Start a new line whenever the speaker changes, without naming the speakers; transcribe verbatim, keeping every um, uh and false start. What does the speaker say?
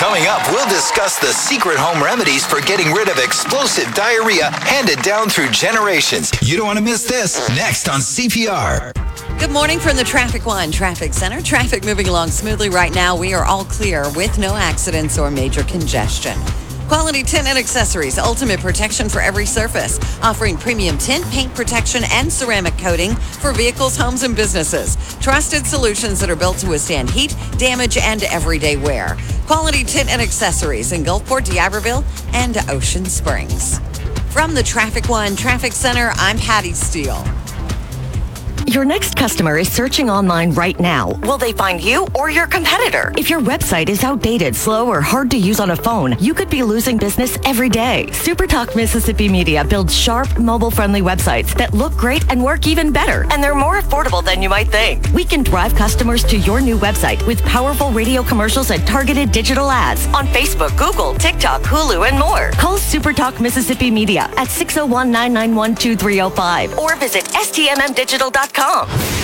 Coming up, we'll discuss the secret home remedies for getting rid of explosive diarrhea handed down through generations. You don't want to miss this. Next on C P R.
Good morning from the Traffic One Traffic Center. Traffic moving along smoothly right now. We are all clear with no accidents or major congestion. Quality Tint and Accessories, ultimate protection for every surface, offering premium tint, paint protection, and ceramic coating for vehicles, homes, and businesses. Trusted solutions that are built to withstand heat, damage, and everyday wear. Quality Tint and Accessories in Gulfport, D'Iberville, and Ocean Springs. From the Traffic One Traffic Center, I'm Patty Steele.
Your next customer is searching online right now. Will they find you or your competitor? If your website is outdated, slow, or hard to use on a phone, you could be losing business every day. SuperTalk Mississippi Media builds sharp, mobile-friendly websites that look great and work even better. And they're more affordable than you might think. We can drive customers to your new website with powerful radio commercials and targeted digital ads on Facebook, Google, TikTok, Hulu, and more. Call SuperTalk Mississippi Media at six oh one, nine nine one, two three oh five or visit S T M M digital dot com.